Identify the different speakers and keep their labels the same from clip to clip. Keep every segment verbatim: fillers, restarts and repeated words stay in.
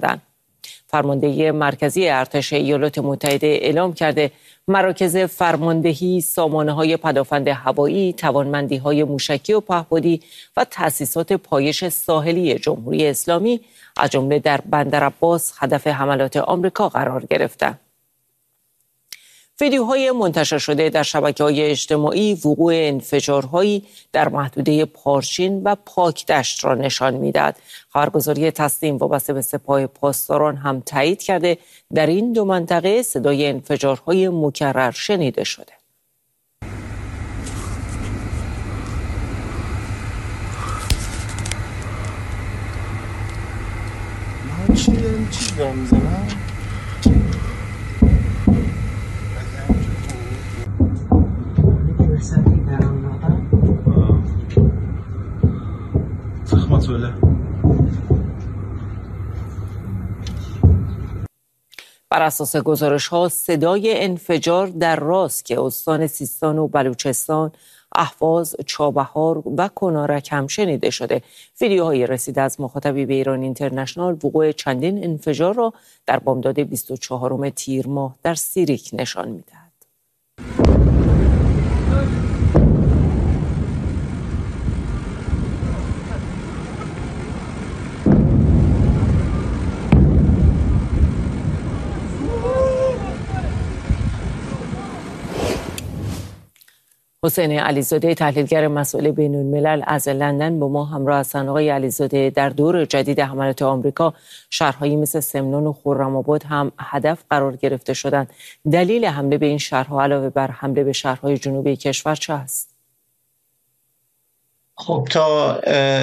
Speaker 1: کردند. فرمانده مرکزی ارتش ایالات متحده اعلام کرده مراکز فرماندهی، سامانه‌های پدافند هوایی، توانمندی‌های موشکی و پهپادی و تأسیسات پایش ساحلی جمهوری اسلامی از جمله در بندرعباس هدف حملات آمریکا قرار گرفتند. ویدیوهای منتشر شده در شبکه‌های اجتماعی وقوع انفجارهایی در محدوده پارچین و پاکدشت را نشان می‌دهد. خبرگزاری تسنیم وابسته به سپاه پاسداران هم تایید کرده در این دو منطقه صدای انفجارهای مکرر شنیده شده.
Speaker 2: من چی دارم چی دارم میزنم؟
Speaker 1: بر اساس گزارش ها صدای انفجار در راست که استان سیستان و بلوچستان، اهواز، چابهار و کنارک هم شنیده شده. ویدیوهای رسیده از مخاطبی به ایران اینترنشنال وقوع چندین انفجار را در بامداد بیست و چهارم تیر ماه در سیریک نشان می‌دهد. حسین علیزاده تحلیلگر مسائل بین الملل از لندن با ما همراه هستند. آقای علیزاده، در دور جدید حملات آمریکا شهرهایی مثل سمنان و خرم‌آباد هم هدف قرار گرفته شدند. دلیل حمله به این شهرها علاوه بر حمله به شهرهای جنوبی کشور چه است؟
Speaker 3: خب تا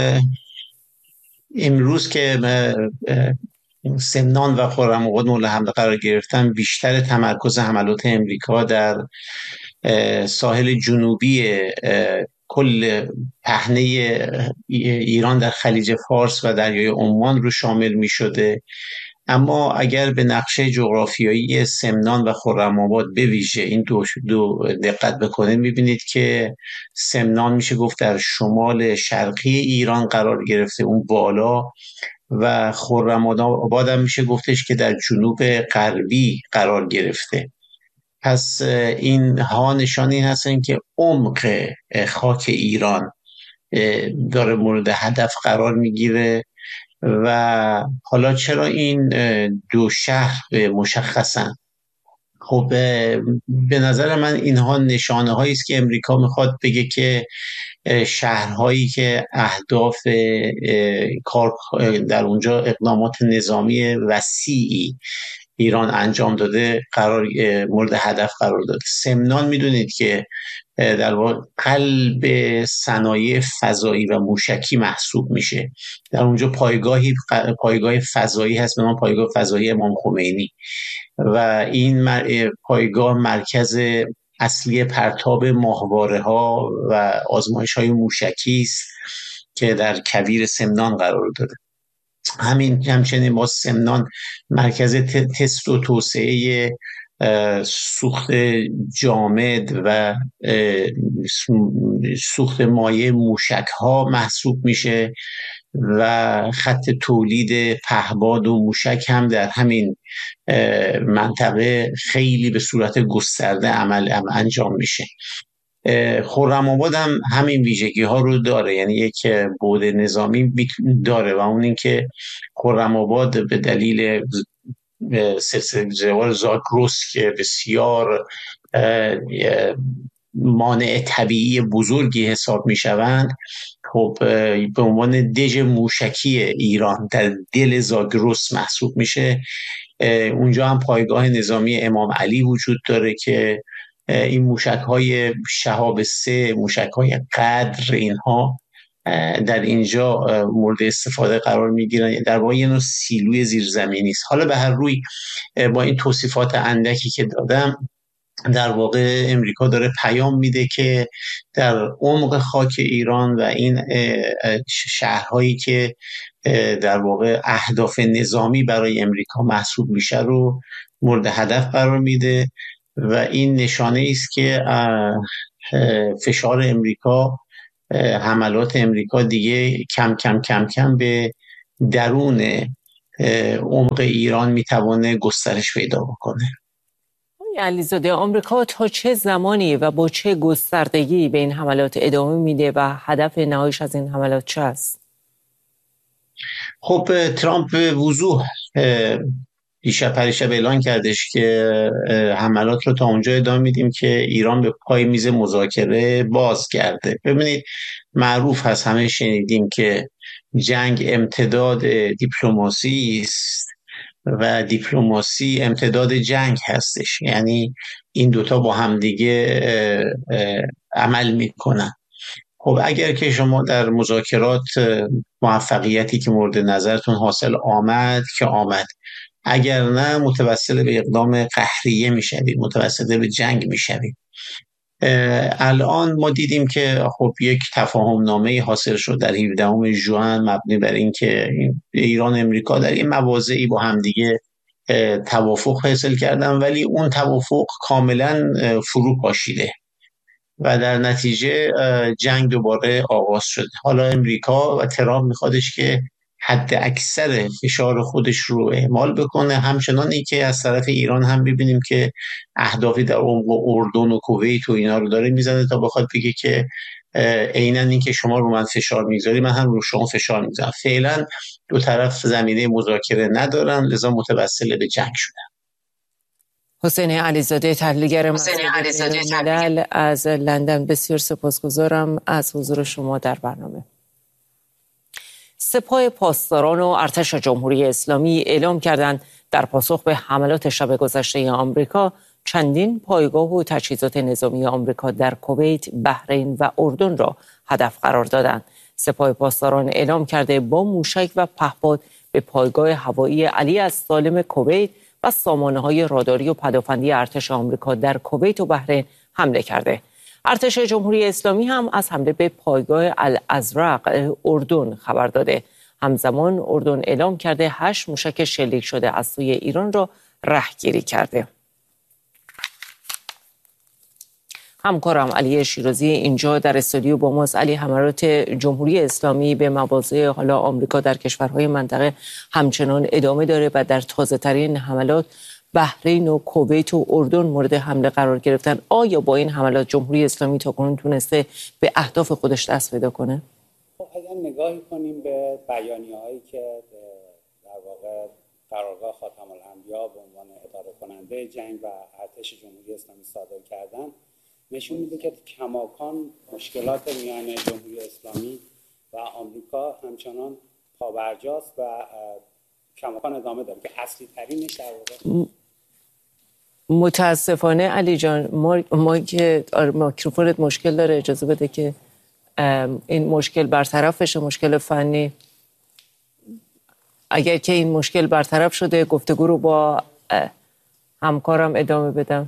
Speaker 3: امروز که سمنان و خرم‌آباد مورد حمله قرار گرفتن، بیشتر تمرکز حملات امریکا در ساحل جنوبی کل پهنه ایران در خلیج فارس و دریای عمان رو شامل می شده. اما اگر به نقشه جغرافیایی سمنان و خرم‌آباد به ویژه این دو, دو دقت بکنید، میبینید که سمنان میشه گفت در شمال شرقی ایران قرار گرفته، اون بالا، و خرم‌آباد هم میشه گفتش که در جنوب غربی قرار گرفته. پس این ها نشان این هستن که عمق خاک ایران داره مورد هدف قرار میگیره. و حالا چرا این دو شهر مشخصن؟ خب به نظر من اینها نشانه هایی است که امریکا میخواد بگه که شهرهایی که اهداف کار در اونجا اقدامات نظامی وسیعی ایران انجام داده قرار مورد هدف قرار داده. سمنان میدونید که در واقع قلب صنایع فضایی و موشکی محسوب میشه. در اونجا پایگاهی پایگاه فضایی هست به نام پایگاه فضایی امام خمینی و این پایگاه مرکز اصلی پرتاب ماهواره ها و آزمایش های موشکی است که در کویر سمنان قرار داده. همین همچنین با سمنان مرکز تست و توسعه سوخت جامد و سوخت مایع موشک ها محسوب میشه و خط تولید پهباد و موشک هم در همین منطقه خیلی به صورت گسترده عمل انجام میشه. خرم‌آباد هم همین ویژگی ها رو داره، یعنی یک بعد نظامی داره و اون این که خرم‌آباد به دلیل سلسله جبال زاگرس که بسیار مانع طبیعی بزرگی حساب می شوند، خب به عنوان دژ موشکی ایران در دل زاگرس محسوب میشه. اونجا هم پایگاه نظامی امام علی وجود داره که این موشک های شهاب سه، موشک های قدر، اینها در اینجا مورد استفاده قرار میگیرن. در واقع یه نوع سیلوی زیرزمینی است. حالا به هر روی با این توصیفات اندکی که دادم، در واقع امریکا داره پیام میده که در عمق خاک ایران و این شهرهایی که در واقع اهداف نظامی برای امریکا محسوب میشه رو مورد هدف قرار میده و این نشانه است که فشار امریکا، حملات امریکا دیگه کم کم کم کم به درون عمق ایران میتوانه گسترش پیدا بکنه.
Speaker 1: علیزاده، آمریکا تا چه زمانی و با چه گستردگی به این حملات ادامه میده و هدف نهاییش از این حملات چه است؟
Speaker 3: خب ترامپ به وضوح دیشب پریشب اعلان کردش که حملات رو تا اونجا ادامه میدیم که ایران به پای میز مذاکره بازگرده. ببینید معروف هست، همه شنیدیم که جنگ امتداد دیپلماسی است و دیپلماسی امتداد جنگ هستش، یعنی این دوتا با همدیگه عمل میکنن. خب اگر که شما در مذاکرات موفقیتی که مورد نظرتون حاصل آمد که آمد، اگر نه متوسل به اقدام قهریه میشوید، متوسل به جنگ میشوید. الان ما دیدیم که خب یک تفاهم نامه حاصل شد در هفدهم ژوئن مبنی بر اینکه ایران و امریکا در این مواضعی با همدیگه توافق حاصل کردن، ولی اون توافق کاملا فرو پاشیده و در نتیجه جنگ دوباره آغاز شد. حالا امریکا و ترامپ میخوادش که حد اکثر فشار خودش رو اعمال بکنه، همچنانی که از طرف ایران هم ببینیم که اهدافی در عمق اردن و کویت و اینا رو داره میزنه تا بخواد بگه که عیناً این که شما رو من فشار میذاری من هم رو شما فشار میذارم. فعلا دو طرف زمینه مذاکره ندارن، لذا متوسل به جنگ شدن.
Speaker 1: حسین علیزاده، تحلیلگر ملل از لندن، بسیار سپاسگزارم از حضور شما در برنامه. سپاه پاسداران و ارتش جمهوری اسلامی اعلام کردند در پاسخ به حملات شب گذشته آمریکا چندین پایگاه و تجهیزات نظامی آمریکا در کویت، بحرین و اردن را هدف قرار دادند. سپاه پاسداران اعلام کرده با موشک و پهپاد به پایگاه هوایی علی از سالم کویت و سامانه‌های راداری و پدافندی ارتش آمریکا در کویت و بحرین حمله کرده. ارتش جمهوری اسلامی هم از حمله به پایگاه الازرق اردن خبر داده. همزمان اردن اعلام کرده هشت موشک شلیک شده از سوی ایران را رهگیری کرده. همکارم علی شیرازی اینجا در استودیو با ماست. علی، حملات جمهوری اسلامی به مواضع حالا آمریکا در کشورهای منطقه همچنان ادامه داره و در تازه ترین حملات بحرین و کویت و اردن مورد حمله قرار گرفتن. آیا با این حملات جمهوری اسلامی تاکنون تونسته به اهداف خودش دست پیدا کنه؟
Speaker 4: خب اگر نگاهی کنیم به بیانیه‌هایی که در واقع قرارگاه خاتم الانبیا به عنوان اداره کننده جنگ و ارتش جمهوری اسلامی صادر کردن، نشون میده که کماکان مشکلات میان جمهوری اسلامی و آمریکا همچنان پابرجاست و کماکان ادامه داره که اصلی ترینش در واقع
Speaker 1: متاسفانه علی جان ما, ما که میکروفونت مشکل داره، اجازه بده که این مشکل برطرف بشه، مشکل فنی. اگر که این مشکل برطرف شده گفتگو رو با همکارم ادامه بدم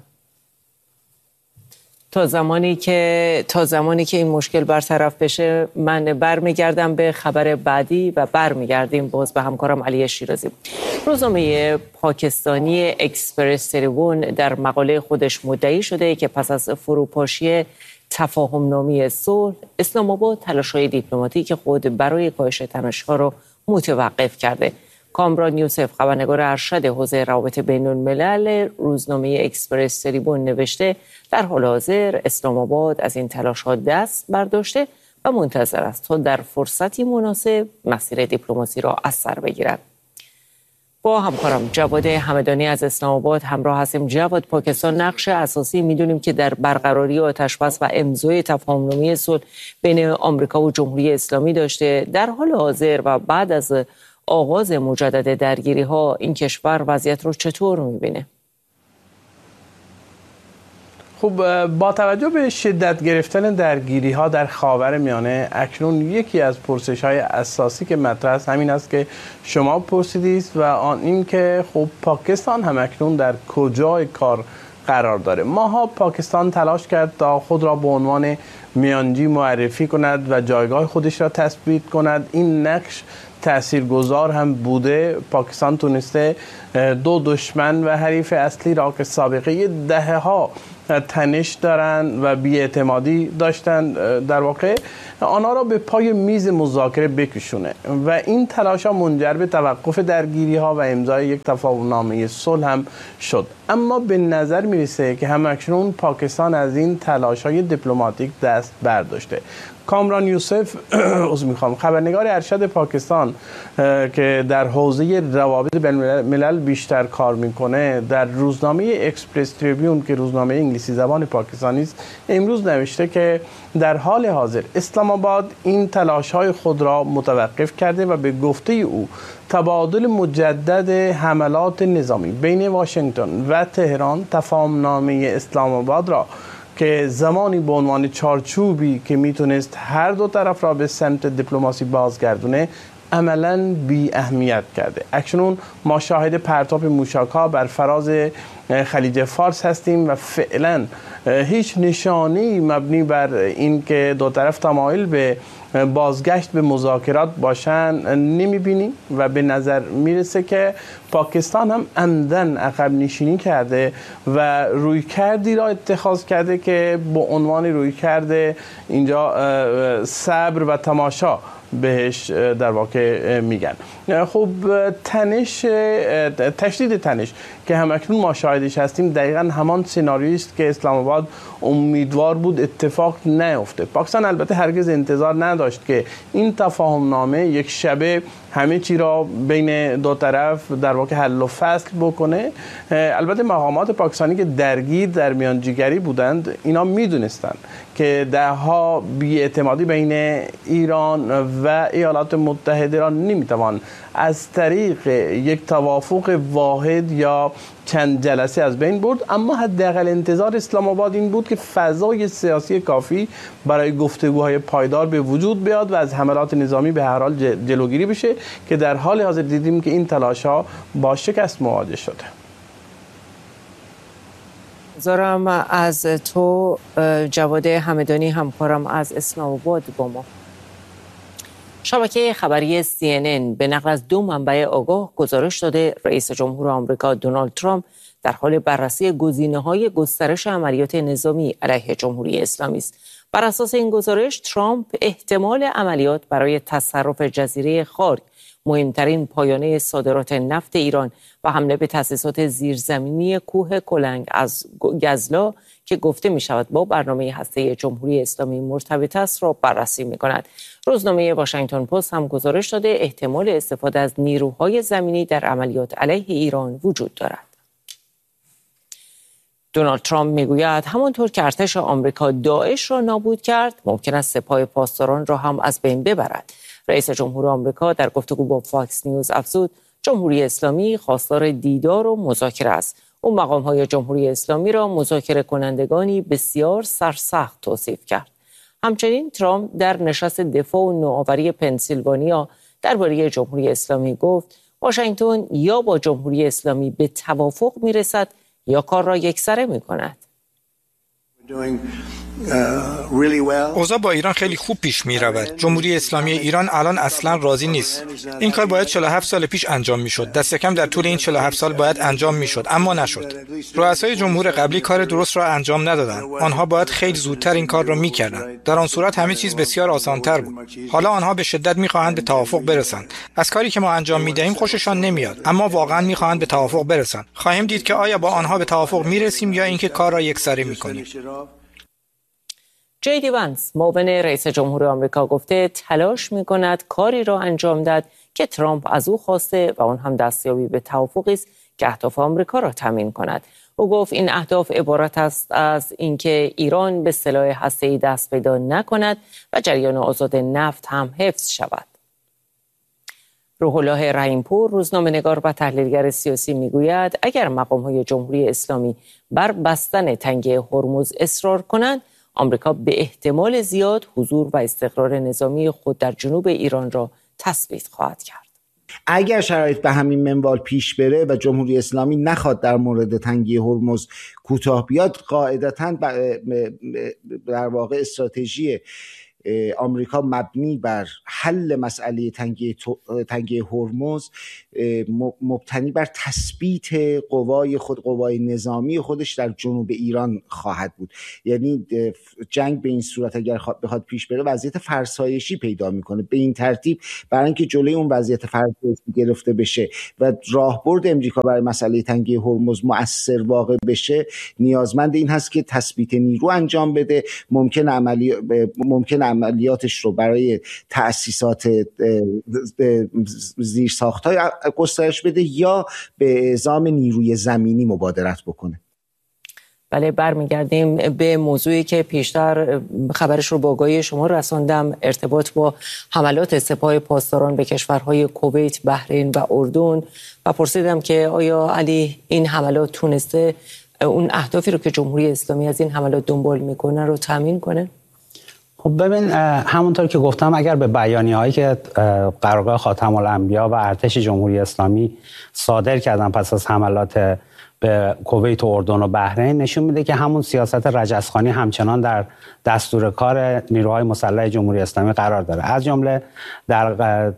Speaker 1: تا زمانی که تا زمانی که این مشکل برطرف بشه من برمیگردم به خبر بعدی و برمیگردیم باز به همکارم علی شیرازی. روزنامه پاکستانی اکسپرس تریبون در مقاله خودش مدعی شده که پس از فروپاشی تفاهم‌نامه صلح، اسلام آباد تلاش‌های دیپلماتیک خود برای کاهش تنش‌ها را متوقف کرده. کامران یوسف، خبرنگار ارشد حوزه روابط بین الملل روزنامه اکسپرس تریبون نوشته در حال حاضر اسلام آباد از این تلاش‌ها دست برداشته و منتظر است تا در فرصتی مناسب مسیر دیپلماسی را از سر بگیرد. با همکارم جواد همدانی از اسلام آباد همراه هستیم. جواد، پاکستان نقش اساسی میدونیم که در برقراری آتش‌بس و امضای تفاهم‌نامه صلح بین آمریکا و جمهوری اسلامی داشته. در حال حاضر و بعد از آغاز مجدد درگیری‌ها این کشور وضعیت رو چطور می‌بینه؟
Speaker 5: خب با توجه به شدت گرفتن درگیری‌ها در خاورمیانه، اکنون یکی از پرسش‌های اساسی که مطرح است همین است که شما پرسیدید و آن این که خب پاکستان هم اکنون در کجای کار قرار داره. ماها پاکستان تلاش کرد تا خود را به عنوان میانجی معرفی کند و جایگاه خودش را تثبیت کند. این نقش تاثیرگذار هم بوده. پاکستان تونسته دو دشمن و حریف اصلی را که سابقه دهه ها تنش دارن و بی‌اعتمادی داشتن، در واقع آنها را به پای میز مذاکره بکشونه و این تلاش ها منجر به توقف درگیری ها و امضای یک تفاهم‌نامه صلح هم شد. اما به نظر میرسه که همکنون پاکستان از این تلاش های دیپلماتیک دست برداشته. کامران یوسف از میخوام خبرنگار ارشد پاکستان که در حوزه روابط بین الملل بیشتر کار میکنه، در روزنامه اکسپرس تریبیون که روزنامه انگلیسی زبان پاکستانی است امروز نوشته که در حال حاضر اسلام آباد این تلاش های خود را متوقف کرده و به گفته او تبادل مجدد حملات نظامی بین واشنگتن و تهران تفاهمنامه اسلام آباد را که زمانی به عنوان چارچوبی که میتونست هر دو طرف را به سمت دیپلماسی بازگردونه عملاً بی اهمیت کرده. اکنون ما شاهد پرتاب موشک‌ها بر فراز خلیج فارس هستیم و فعلا هیچ نشانه‌ای مبنی بر این که دو طرف تمایل به بازگشت به مذاکرات باشن نمیبینیم و به نظر میرسه که پاکستان هم عمدن عقب نشینی کرده و رویکردی را اتخاذ کرده که به عنوان رویکرد اینجا صبر و تماشا بهش در واقع میگن. خب تنش تشدید تنش که همکنون ما شاهدش هستیم دقیقاً همان سناریویی است که اسلام آباد امیدوار بود اتفاق نیفته. پاکستان البته هرگز انتظار نداشت که این تفاهم نامه یک شبه همه چی را بین دو طرف در واقع حل و فصل بکنه. البته مقامات پاکستانی که درگیر در میانجیگری بودند اینا میدونستند که دهها بی‌اعتمادی بین ایران و ایالات متحده را نمیتوان از طریق یک توافق واحد یا چند جلسه از بین برد، اما حداقل انتظار اسلام آباد این بود که فضای سیاسی کافی برای گفتگوهای پایدار به وجود بیاد و از حملات نظامی به هر حال جلوگیری بشه که در حال حاضر دیدیم که این تلاش‌ها با شکست مواجه شده.
Speaker 1: زارم از تو جواد همدانی همکارم از اسلام آباد با ما. شبکه خبری سی ان ان به نقل از دو منبع آگاه گزارش داده رئیس جمهور آمریکا دونالد ترامپ در حال بررسی گزینه‌های گسترش عملیات نظامی علیه جمهوری اسلامی است. بر اساس این گزارش ترامپ احتمال عملیات برای تصرف جزیره خارک، مهمترین پایانه صادرات نفت ایران و حمله به تأسیسات زیرزمینی کوه کلنگ از گزلا که گفته می شود با برنامه هسته جمهوری اسلامی مرتبط است را بررسی می کند. روزنامه واشنگتن پست هم گزارش داده احتمال استفاده از نیروهای زمینی در عملیات علیه ایران وجود دارد. دونالد ترامپ میگوید همانطور که ارتش آمریکا داعش را نابود کرد، ممکن است سپاه پاسداران را هم از بین ببرد. رئیس جمهور آمریکا در گفتگو با فاکس نیوز افزود جمهوری اسلامی خواستار دیدار و مذاکره است. او مقام‌های جمهوری اسلامی را مذاکره کنندگانی بسیار سرسخت توصیف کرد. همچنین ترامپ در نشست دفاع و نوآوری پنسیلوانیا درباره جمهوری اسلامی گفت واشنگتن یا با جمهوری اسلامی به توافق میرسد یا کار را یکسره میکند.
Speaker 6: اوضاع با ایران خیلی خوب پیش می رود. جمهوری اسلامی ایران الان اصلا راضی نیست. این کار باید چهل و هفت سال پیش انجام می شد. دست کم در طول این چهل و هفت سال باید انجام می شد، اما نشد. رؤسای جمهور قبلی کار درست را انجام ندادند. آنها باید خیلی زودتر این کار را می کردند. در آن صورت همه چیز بسیار آسان‌تر بود. حالا آنها به شدت می خواهند به توافق برسند. از کاری که ما انجام می دهیم خوششان نمیاد، اما واقعا می خواهند به توافق برسند. خواهیم دید که آیا با آنها به توافق می رسیم یا اینکه کار را یکسره می کنیم.
Speaker 1: جی دی وانس معاون رئیس جمهور آمریکا گفته تلاش می‌کند کاری را انجام دهد که ترامپ از او خواسته و آن هم دستیابی به توافقی است که اهداف آمریکا را تامین کند. او گفت این اهداف عبارت است از اینکه ایران به سلاح هسته‌ای دست پیدا نکند و جریان آزاد نفت هم حفظ شود. روح الله رحیم‌پور روزنامه‌نگار و تحلیلگر سیاسی میگوید اگر مقام‌های جمهوری اسلامی بر بستن تنگه هرمز اصرار کنند، آمریکا به احتمال زیاد حضور و استقرار نظامی خود در جنوب ایران را تثبیت خواهد کرد.
Speaker 7: اگر شرایط به همین منوال پیش بره و جمهوری اسلامی نخواد در مورد تنگی هرمز کوتاه بیاد، قاعدتاً در واقع استراتژی آمریکا مبنی بر حل مسئله تنگه تنگه هرمز مبتنی بر تثبیت قوای خود، قوای نظامی خودش در جنوب ایران خواهد بود. یعنی جنگ به این صورت اگر بخواد پیش بره وضعیت فرسایشی پیدا میکنه. به این ترتیب برای اینکه جلوی اون وضعیت فرسایشی گرفته بشه و راهبرد امریکا برای مسئله تنگه هرمز مؤثر واقع بشه، نیازمند این هست که تثبیت نیرو انجام بده. ممکن عملی ممکن عملیاتش رو برای تأسیسات زیرساخت‌های گسترش بده یا به اعزام نیروی زمینی مبادرت بکنه.
Speaker 1: بله، برمیگردیم به موضوعی که پیشتر خبرش رو با آگاهی شما رساندم، ارتباط با حملات سپاه پاسداران به کشورهای کویت، بحرین و اردن، و پرسیدم که آیا علی این حملات تونسته اون اهدافی رو که جمهوری اسلامی از این حملات دنبال میکنه رو تامین کنه؟
Speaker 8: خب ببین، همونطور که گفتم اگر به بیانیه‌هایی که قرارگاه خاتم الانبیا و ارتش جمهوری اسلامی صادر کردن پس از حملات به کویت و اردن و بحرین، نشون میده که همون سیاست رجزخوانی همچنان در دستور کار نیروهای مسلح جمهوری اسلامی قرار داره. از جمله در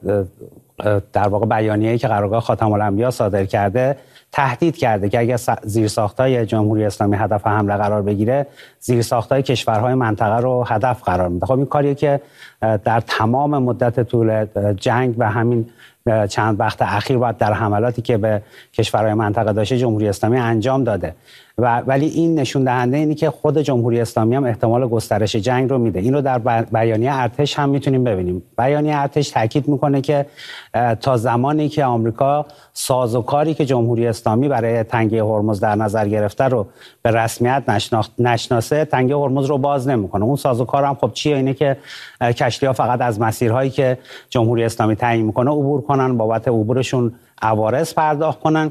Speaker 8: در واقع بیانیه‌ای که قرارگاه خاتم الانبیا صادر کرده تهدید کرده که اگر زیرساخت‌های جمهوری اسلامی هدف حمله قرار بگیره، زیرساخت‌های کشورهای منطقه رو هدف قرار میده. خب این کاریه که در تمام مدت طول جنگ و همین چند وقت اخیر باید در حملاتی که به کشورهای منطقه داشته جمهوری اسلامی انجام داده، و ولی این نشون دهنده اینه که خود جمهوری اسلامی هم احتمال گسترش جنگ رو میده. این رو در بیانیه ارتش هم میتونیم ببینیم. بیانیه ارتش تاکید میکنه که تا زمانی که آمریکا سازوکاری که جمهوری اسلامی برای تنگه هرمز در نظر گرفته رو به رسمیت نشناسه، تنگه هرمز رو باز نمیکنه. اون سازوکار هم خب چیه؟ اینه که کشتی‌ها فقط از مسیرهایی که جمهوری اسلامی تعیین میکنه عبور کنن، بابت عبورشون عوارض پرداخت کنن،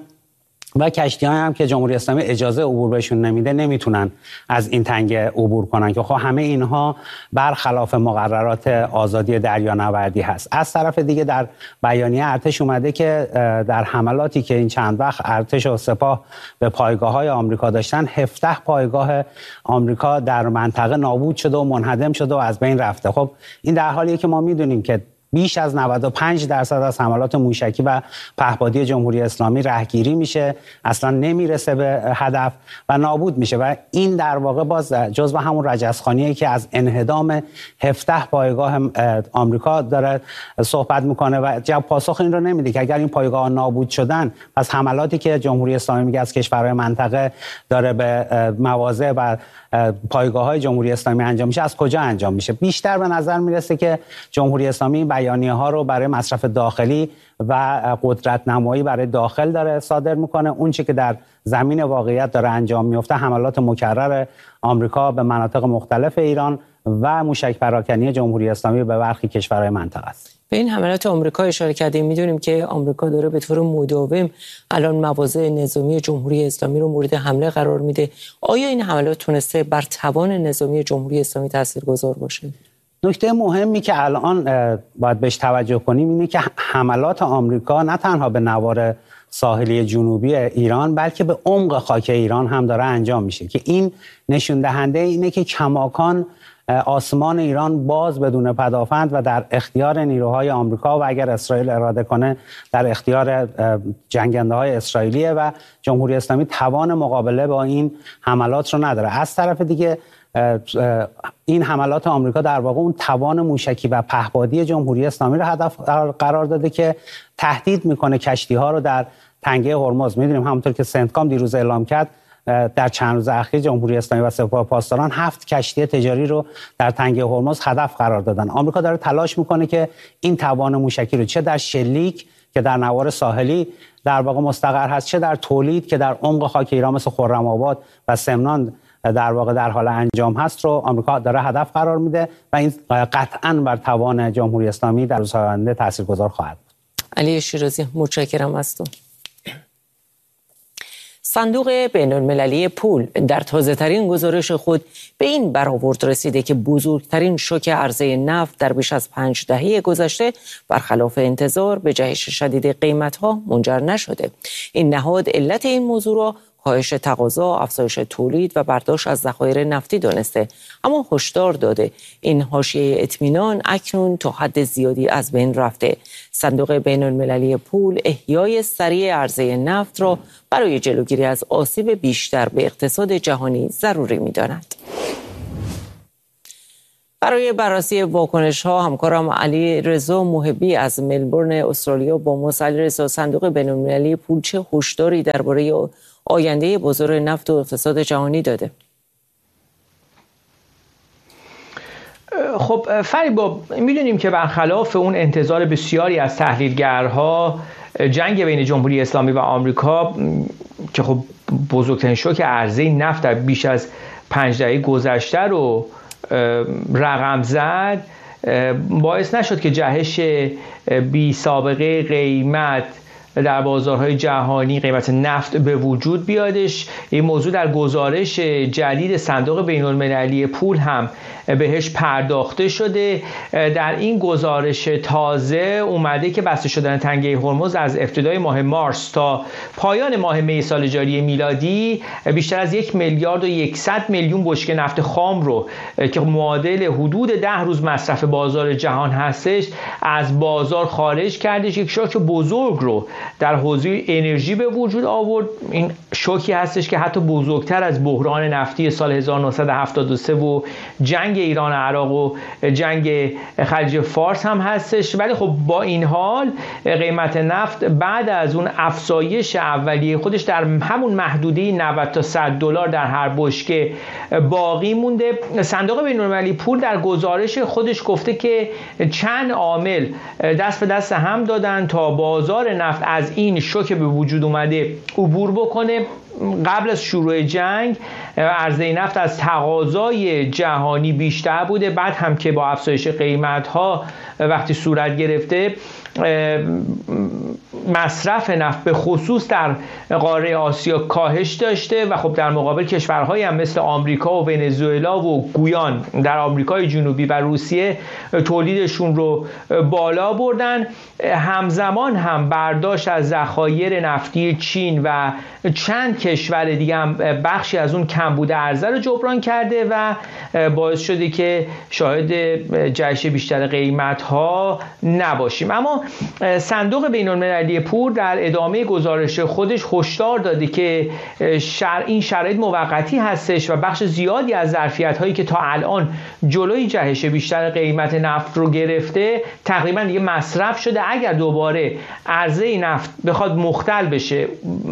Speaker 8: و کشتی‌هایی هم که جمهوری اسلامی اجازه عبور بهشون نمیده نمیتونن از این تنگه عبور کنن، که خب همه اینها برخلاف مقررات آزادی دریانوردی هست. از طرف دیگه در بیانیه ارتش اومده که در حملاتی که این چند وقت ارتش و سپاه به پایگاه‌های آمریکا داشتن، هفده پایگاه آمریکا در منطقه نابود شده و منهدم شده و از بین رفته. خب این در حالیه که ما میدونیم که بیش از نود و پنج درصد از حملات موشکی و پهپادی جمهوری اسلامی رهگیری میشه، اصلا نمیرسه به هدف و نابود میشه، و این در واقع باز جزو همون رجزخوانیه که از انهدام هفده پایگاه آمریکا داره صحبت میکنه و جواب پاسخ این رو نمیده که اگر این پایگاه نابود شدن، پس حملاتی که جمهوری اسلامی میگه از کشورهای منطقه داره به مواضع و پایگاه‌های جمهوری اسلامی انجام میشه، از کجا انجام میشه؟ بیشتر به نظر میرسه که جمهوری اسلامی بیانیه‌ها رو برای مصرف داخلی و قدرت نمایی برای داخل داره صادر میکنه. اون چیزی که در زمین واقعیت داره انجام میفته حملات مکرر آمریکا به مناطق مختلف ایران و موشک پراکنی جمهوری اسلامی به برخی کشورهای منطقه است.
Speaker 1: به این حملات آمریکا اشاره کردیم. میدونیم که آمریکا داره به طور مداوم الان مواضع نظامی جمهوری اسلامی رو مورد حمله قرار میده. آیا این حملات تونسته بر توان نظامی جمهوری اسلامی تاثیرگذار باشه؟
Speaker 8: نکته مهمی که الان باید بهش توجه کنیم اینه که حملات آمریکا نه تنها به نوار ساحلی جنوبی ایران بلکه به عمق خاک ایران هم داره انجام میشه، که این نشون دهنده اینه که کماکان آسمان ایران باز بدون پدافند و در اختیار نیروهای آمریکا و اگر اسرائیل اراده کنه در اختیار جنگنده های اسرائیلیه و جمهوری اسلامی توان مقابله با این حملات رو نداره. از طرف دیگه این حملات آمریکا در واقع اون توان موشکی و پهپادی جمهوری اسلامی رو هدف قرار داده که تهدید میکنه کشتی ها رو در تنگه هرمز. میدونیم همونطور که سنتکام دیروز اعلام کرد در چند روز اخیر جمهوری اسلامی و سپاه پاسداران هفت کشتی تجاری رو در تنگه هرمز هدف قرار دادن. آمریکا داره تلاش میکنه که این توان موشکی رو چه در شلیک که در نوار ساحلی در واقع مستقر هست، چه در تولید که در عمق خاک ایران مثل خرم‌آباد و سمنان در واقع در حال انجام هست رو آمریکا داره هدف قرار میده و این قطعاً بر توان جمهوری اسلامی در روزهای آینده تاثیرگذار خواهد بود.
Speaker 1: علی شیرازی، متشکرم از تو. صندوق بین‌المللی پول در تازه‌ترین گزارش خود به این برآورد رسیده که بزرگترین شوک عرضه نفت در بیش از پنج دهه گذشته برخلاف انتظار به جهش شدید قیمت‌ها منجر نشده. این نهاد علت این موضوع را کاهش تقاضا، افزایش تولید و برداشت از ذخایر نفتی دانسته، اما هشدار داده این حاشیه اطمینان اکنون تا حد زیادی از بین رفته. صندوق بین‌المللی پول احیای سریع عرضه نفت را برای جلوگیری از آسیب بیشتر به اقتصاد جهانی ضروری می‌داند. برای بررسی واکنش‌ها همکارم علی رضا محبی از ملبورن استرالیا با ما. علی رضا، صندوق بین‌المللی پول چه هشداری درباره آینده بازار نفت و اقتصاد جهانی داده؟
Speaker 9: خب فریبا، میدونیم که برخلاف اون انتظار بسیاری از تحلیلگرها، جنگ بین جمهوری اسلامی و آمریکا که خب بزرگترین شوک عرضه نفت در بیش از پنج دهه گذشته رو رقم زد، باعث نشد که جهش بی سابقه قیمت در بازارهای جهانی، قیمت نفت به وجود بیادش. این موضوع در گزارش جدید صندوق بین‌المللی پول هم بهش پرداخته شده. در این گزارش تازه اومده که بسته شدن تنگه هرمز از ابتدای ماه مارس تا پایان ماه می سال جاری میلادی بیشتر از یک میلیارد و یکصد میلیون بشکه نفت خام رو که معادل حدود ده روز مصرف بازار جهان هستش از بازار خارج کردش. یک شوک بزرگ رو در حوزه انرژی به وجود آورد. این شوکی هستش که حتی بزرگتر از بحران نفتی سال هزار و نهصد و هفتاد و سه و جنگ ایران و عراق و جنگ خلیج فارس هم هستش. ولی خب با این حال قیمت نفت بعد از اون افزایش اولیه خودش در همون محدوده نود تا صد دلار در هر بشکه باقی مونده. صندوق بین‌المللی پول در گزارش خودش گفته که چند عامل دست به دست هم دادن تا بازار نفت از این شوک به وجود اومده عبور بکنه. قبل از شروع جنگ عرضه نفت از تقاضای جهانی بیشتر بوده، بعد هم که با افزایش قیمت‌ها وقتی صورت گرفته مصرف نفت به خصوص در قاره آسیا کاهش داشته و خب در مقابل کشورهایی هم مثل آمریکا و ونزوئلا و گویان در آمریکای جنوبی و روسیه تولیدشون رو بالا بردن. همزمان هم برداشت از ذخایر نفتی چین و چند کشور دیگه هم بخشی از اون کمبود عرضه رو جبران کرده و باعث شده که شاهد جهش بیشتر قیمت‌ها نباشیم. اما صندوق بین‌المللی پول در ادامه گزارش خودش هشدار داده که شر این شرایط موقتی هستش و بخش زیادی از ظرفیت‌هایی که تا الان جلوی جهش بیشتر قیمت نفت رو گرفته تقریبا دیگه مصرف شده. اگر دوباره عرضه نفت بخواد مختل بشه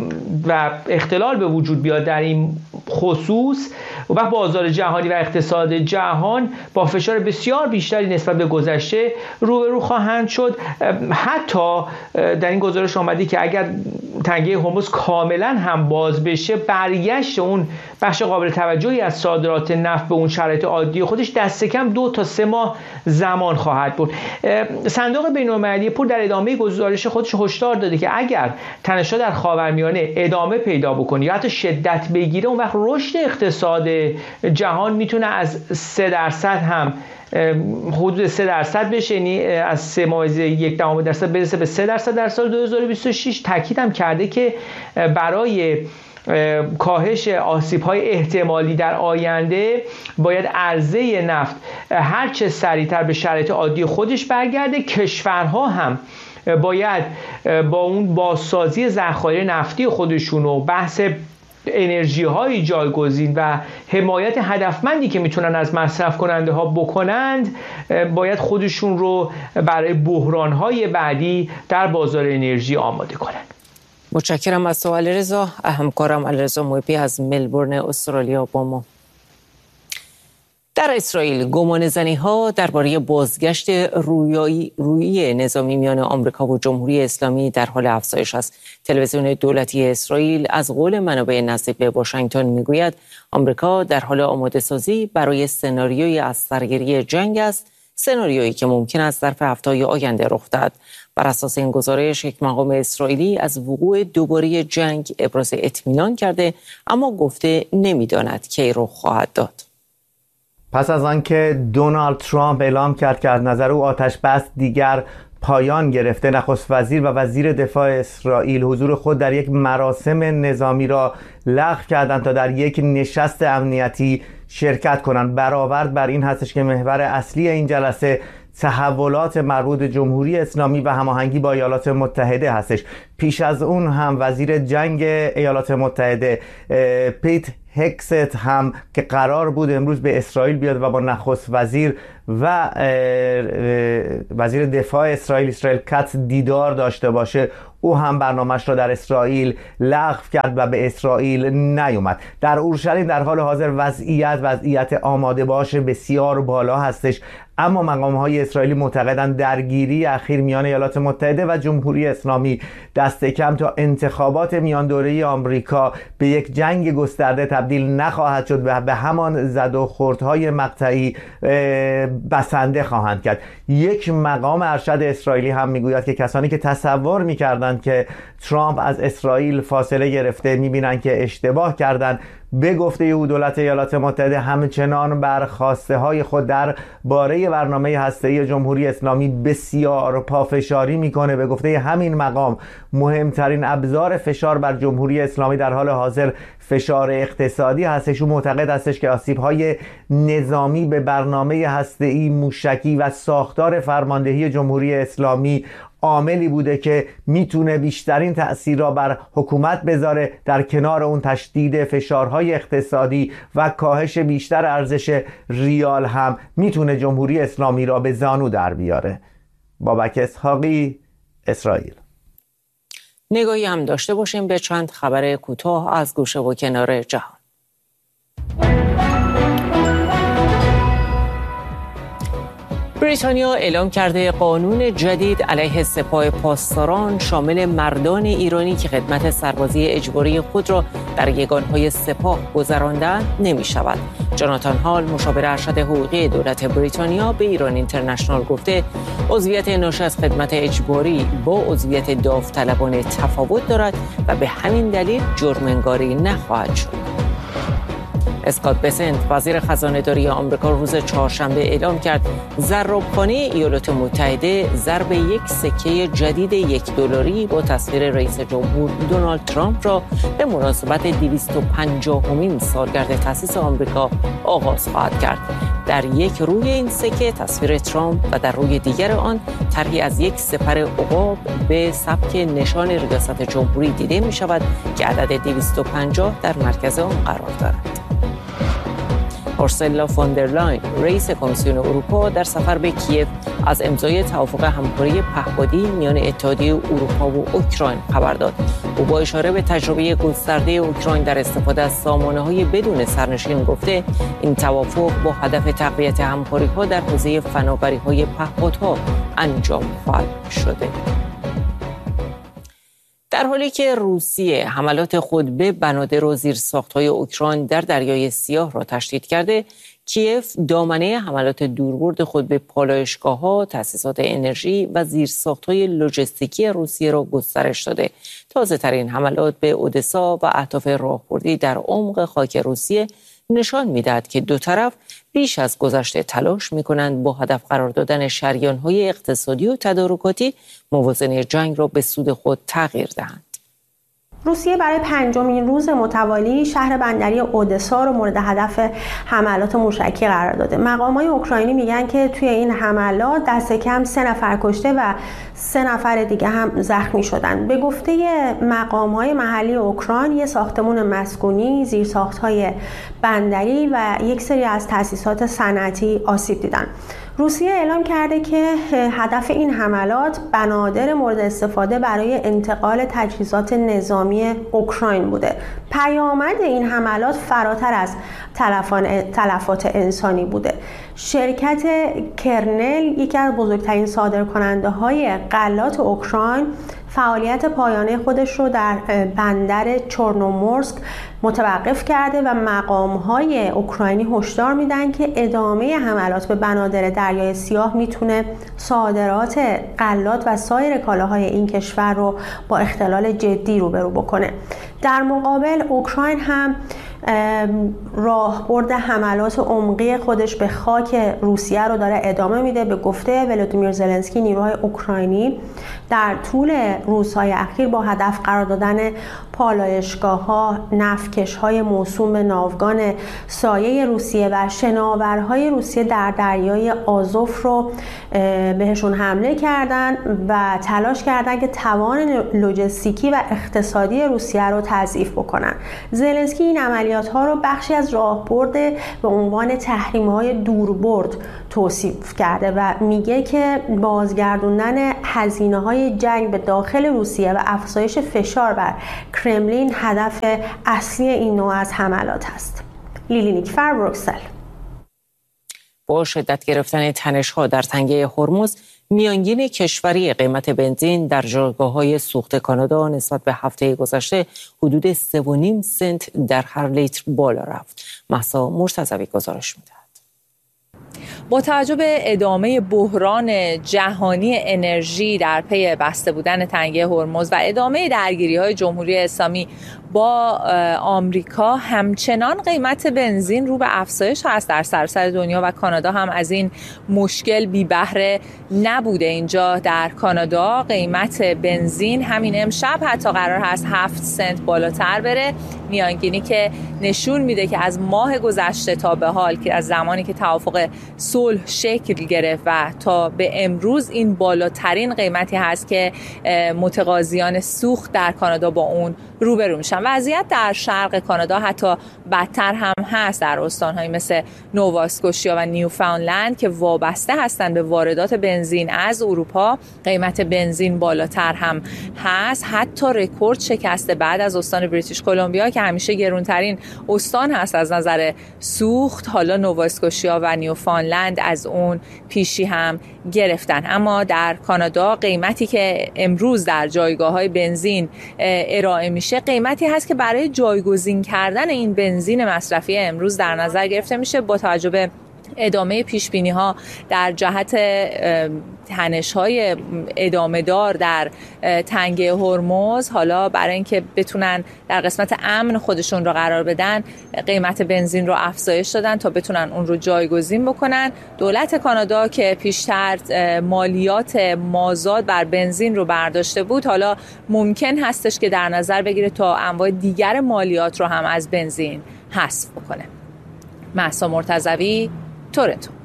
Speaker 9: و اختلال به وجود بیاد در این خصوص، و وقت بازار جهانی و اقتصاد جهان با فشار بسیار بیشتری نسبت به گذشته روبرو خواهند شد. حتی در این گزارش آمده که اگر تنگه هرمز کاملا هم باز بشه، برگشت اون بخش قابل توجهی از صادرات نفت به اون شرایط عادی خودش دست کم دو تا سه ماه زمان خواهد بود. صندوق بین‌المللی پول در ادامه گزارش خودش هشدار داده که اگر تنش‌ها در خاورمیانه ادامه پیدا بکنه یا حتی شدت بگیره، اون وقت رشد اقتصاد جهان میتونه از سه درصد هم حدود سه درصد بشه، یعنی از سه ممیز یک دهم درصد برسه به سه درصد در سال دو هزار و بیست و شش. تاکید هم کرده که برای کاهش آسیب‌های احتمالی در آینده باید عرضه نفت هرچه سریعتر به شرایط عادی خودش برگرده. کشورها هم باید با اون بازسازی ذخایر نفتی خودشون و بحث انرژی های جایگزین و حمایت هدفمندی که میتونن از مصرف کننده ها بکنند، باید خودشون رو برای بحران های بعدی در بازار انرژی آماده کنند.
Speaker 1: متشکرم از تو علیرضا. همکارم علیرضا محبی از ملبورن استرالیا با ما. در اسرائیل گمانه‌زنی ها درباره بازگشت رویایی رویی نظامی میان آمریکا و جمهوری اسلامی در حال افزایش است. تلویزیون دولتی اسرائیل از قول منابع نزدیک به واشنگتن میگوید آمریکا در حال آماده سازی برای سناریوی از سرگیری جنگ است، سناریویی که ممکن است در هفته‌های آینده رخ دهد. بر اساس این گزارش، یک مقام اسرائیلی از وقوع دوباره جنگ ابراز اطمینان کرده، اما گفته نمیداند کی رخ خواهد داد.
Speaker 10: پس از آنکه دونالد ترامپ اعلام کرد که از نظر او آتش بس دیگر پایان گرفته. نخست وزیر و وزیر دفاع اسرائیل حضور خود در یک مراسم نظامی را لغو کردند تا در یک نشست امنیتی شرکت کنند. برآورد بر این هستش که محور اصلی این جلسه تحولات مربوط به جمهوری اسلامی و هماهنگی با ایالات متحده هستش. پیش از اون هم وزیر جنگ ایالات متحده پیت هکست هم که قرار بود امروز به اسرائیل بیاد و با نخست وزیر و وزیر دفاع اسرائیل اسرائیل کاتس دیدار داشته باشه، او هم برنامه‌اش را در اسرائیل لغو کرد و به اسرائیل نیومد. در اورشلیم در حال حاضر وضعیت وضعیت آماده باش بسیار بالا هستش، اما مقام‌های اسرائیلی معتقدند درگیری اخیر میان ایالات متحده و جمهوری اسلامی دست کم تا انتخابات میان دوره‌ای آمریکا به یک جنگ گسترده تبدیل نخواهد شد و به همان زد و خوردهای مقطعی بسنده خواهند کرد. یک مقام ارشد اسرائیلی هم میگوید که کسانی که تصور می‌کردند که ترامپ از اسرائیل فاصله گرفته می‌بینند که اشتباه کردند. به گفته او دولت ایالات متحده همچنان بر خواسته های خود در باره برنامه هسته‌ای جمهوری اسلامی بسیار پافشاری میکنه. به گفته همین مقام مهمترین ابزار فشار بر جمهوری اسلامی در حال حاضر فشار اقتصادی هستش. او معتقد هستش که آسیب‌های نظامی به برنامه هسته‌ای موشکی و ساختار فرماندهی جمهوری اسلامی عاملی بوده که میتونه بیشترین تأثیر را بر حکومت بذاره. در کنار اون تشدید فشارهای اقتصادی و کاهش بیشتر ارزش ریال هم میتونه جمهوری اسلامی را به زانو در بیاره. بابک اسحاقی، اسرائیل.
Speaker 1: نگاهی هم داشته باشیم به چند خبر کوتاه از گوشه و کنار جهان. بریتانیا اعلام کرده قانون جدید علیه سپاه پاسداران شامل مردان ایرانی که خدمت سربازی اجباری خود را در یگانهای سپاه گذراندند نمی شود. جاناتان هال مشاور ارشد حقوقی دولت بریتانیا به ایران اینترنشنال گفته عضویت ناشی از خدمت اجباری با عضویت داوطلبانه تفاوت دارد و به همین دلیل جرم‌انگاری نخواهد شد. اسکات بسنت وزیر خزانه‌داری آمریکا روز چهارشنبه اعلام کرد زرابخانه ایالات متحده ضرب یک سکه جدید یک دلاری با تصویر رئیس جمهور دونالد ترامپ را به مناسبت دویست و پنجاهمین سالگرد تأسیس آمریکا آغاز خواهد کرد. در یک روی این سکه تصویر ترامپ و در روی دیگر آن طرحی از یک سپر عقاب به سبک نشان ریاست جمهوری دیده می شود که عدد دویست و پنجاه در مرکز آن قرار دارد. اورسولا فون در لاین رئیس کمیسیون اروپا در سفر به کیف از امضای توافق همکاری پهپادی میان اتحادیه اروپا و اوکراین خبر داد. او با اشاره به تجربه گسترده اوکراین در استفاده از سامانه‌های بدون سرنشین گفته این توافق با هدف تقویت همکاری‌ها در حوزه فناوری‌های پهپادها انجام خواهد شده. در حالی که روسیه حملات خود به بنادر و زیرساخت‌های اوکراین در دریای سیاه را تشدید کرده، کیف دامنه حملات دوربرد خود به پالایشگاه‌ها، تأسیسات انرژی و زیرساخت‌های لوجستیکی روسیه را گسترش داده. تازه‌ترین حملات به اودسا و اهداف راهبردی در عمق خاک روسیه نشان می‌دهد که دو طرف بیش از گذشته تلاش می‌کنند با هدف قرار دادن شریان‌های اقتصادی و تدارکاتی موازنه جنگ را به سود خود تغییر دهند.
Speaker 11: روسیه برای پنجمین روز متوالی شهر بندری اودسا رو مورد هدف حملات موشکی قرار داده. مقامات اوکراینی میگن که توی این حملات دست کم سه نفر کشته و سه نفر دیگه هم زخمی شدن. به گفته مقامات محلی اوکراین یک ساختمان مسکونی، زیرساخت‌های بندری و یک سری از تأسیسات صنعتی آسیب دیدن. روسیه اعلام کرده که هدف این حملات بنادر مورد استفاده برای انتقال تجهیزات نظامی اوکراین بوده. پیامد این حملات فراتر از تلفات انسانی بوده. شرکت کرنل یکی از بزرگترین صادرکننده های غلات اوکراین فعالیت پایانه خودش رو در بندر چورنومورسک متوقف کرده و مقام‌های اوکراینی هشدار میدن که ادامه حملات به بنادر دریای سیاه میتونه صادرات غلات و سایر کالاهای این کشور رو با اختلال جدی روبرو بکنه. در مقابل اوکراین هم راهبرد حملات عمقی خودش به خاک روسیه رو داره ادامه میده. به گفته ولودیمیر زلنسکی، نیروهای اوکراینی در طول روزهای اخیر با هدف قرار دادن پالایشگاه‌ها، نفتکش‌های موسوم به ناوگان سایه روسیه و شناورهای روسیه در دریای آزوف رو بهشون حمله کردن و تلاش کردن که توان لوجستیکی و اقتصادی روسیه رو تضعیف بکنن. زلنسکی این عملیات ها رو بخشی از راهبرد به عنوان تحریم‌های دوربرد توصیف کرده و میگه که بازگردوندن هزینه‌های جنگ به داخل روسیه و افزایش فشار بر کرملین هدف اصلی این نوع از حملات است. لیلی نیکفر، بروکسل.
Speaker 1: با شدت گرفتن تنش‌ها در تنگه هرمز، میانگین کشوری قیمت بنزین در جایگاه‌های سوخت کانادا نسبت به هفته گذشته حدود سه و نیم سنت در هر لیتر بالا رفت. مهسا مرتضوی گزارش می‌دهد.
Speaker 12: با توجه به ادامه بحران جهانی انرژی در پی بسته بودن تنگه هرمز و ادامه درگیری‌های جمهوری اسلامی با آمریکا، همچنان قیمت بنزین رو به افزایش هست در سراسر دنیا و کانادا هم از این مشکل بی بهره نبوده. اینجا در کانادا قیمت بنزین همین امشب حتی قرار هست هفت سنت بالاتر بره، میانگینی که نشون میده که از ماه گذشته تا به حال که از زمانی که توافق صلح شکل گرفت و تا به امروز این بالاترین قیمتی هست که متقاضیان سوخت در کانادا با اون روبرو میشن. وضعیت در شرق کانادا حتی بدتر هم هست در استان‌هایی مثل نووا اسکوشیا و نیوفاندلند که وابسته هستند به واردات بنزین از اروپا. قیمت بنزین بالاتر هم هست، حتی رکورد شکسته بعد از استان بریتیش کلمبیا که همیشه گرونترین استان هست از نظر سوخت. حالا نووا اسکوشیا و نیوفاندلند از اون پیشی هم گرفتن. اما در کانادا قیمتی که امروز در جایگاه‌های بنزین ارائه میشه قیمتی هست که برای جایگزین کردن این بنزین مصرفی امروز در نظر گرفته میشه. با توجه به ادامه پیشبینی‌ها در جهت تنش‌های ادامه دار در تنگه هرمز، حالا برای اینکه بتونن در قسمت امن خودشون رو قرار بدن قیمت بنزین رو افزایش دادن تا بتونن اون رو جایگزین بکنن. دولت کانادا که پیشتر مالیات مازاد بر بنزین رو برداشته بود، حالا ممکن هستش که در نظر بگیره تا انواع دیگر مالیات رو هم از بنزین حذف بکنه. مهسا مرتضوی، تورنتو.